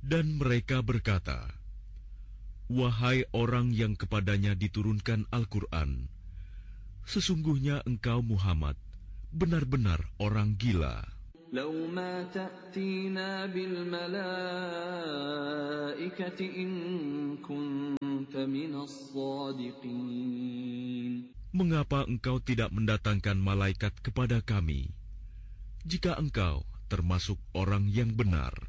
Dan mereka berkata, "Wahai orang yang kepadanya diturunkan Al-Quran, sesungguhnya engkau Muhammad benar-benar orang gila. لو ما تأتينا بالملائكة إن كنت من الصادقين." Mengapa engkau tidak mendatangkan malaikat kepada kami, jika engkau termasuk orang yang benar?